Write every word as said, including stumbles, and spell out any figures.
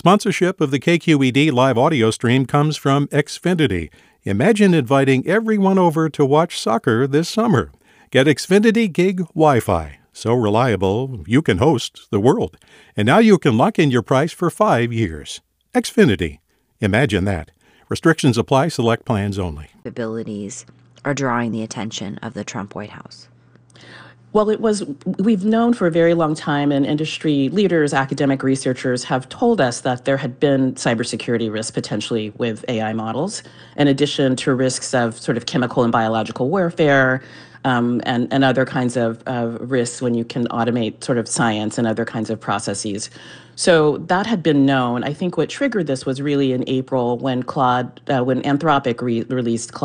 Sponsorship of the K Q E D live audio stream comes from Xfinity. Imagine inviting everyone over to watch soccer this summer. Get Xfinity Gig Wi-Fi. So reliable, you can host the world. And now you can lock in your price for five years. Xfinity. Imagine that. Restrictions apply. Select plans only. Abilities are drawing the attention of the Trump White House. Well, it was, we've known for a very long time, and industry leaders, academic researchers have told us that there had been cybersecurity risks potentially with A I models, in addition to risks of sort of chemical and biological warfare, um, and, and other kinds of, of risks when you can automate sort of science and other kinds of processes. So that had been known. I think what triggered this was really in April when Claude, uh, when Anthropic re- released Claude.